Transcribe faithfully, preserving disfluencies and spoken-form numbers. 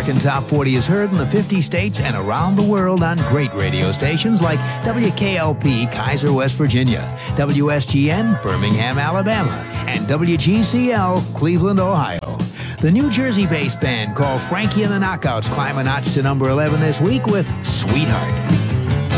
American Top forty is heard in the fifty states and around the world on great radio stations like W K L P, Kaiser, West Virginia, W S G N, Birmingham, Alabama, and W G C L, Cleveland, Ohio. The New Jersey-based band called Frankie and the Knockouts climb a notch to number eleven this week with Sweetheart.